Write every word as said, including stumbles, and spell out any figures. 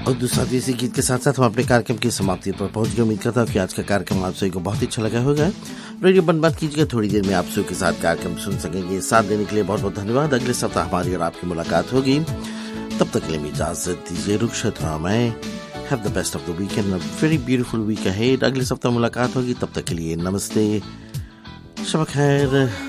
और दूसरा इसी गीत के साथ साथ हम अपने कार्यक्रम की समाप्ति पर पहुंच गए। उम्मीद करता हूँ कि आज का कार्यक्रम आप सभी को बहुत ही अच्छा लगा होगा। रेडियो बंद मत कीजिएगा, थोड़ी देर में आप सभी के साथ कार्यक्रम सुन सकेंगे। साथ देने के लिए बहुत बहुत धन्यवाद। अगले सप्ताह हमारी और आपकी मुलाकात होगी, तब तक के लिए इजाजत दीजिए। रुखसत हूं मैं। Have the best of the weekend, a very beautiful week ahead. अगले सप्ताह मुलाकात होगी, तब तक के लिए नमस्ते, शब खैर।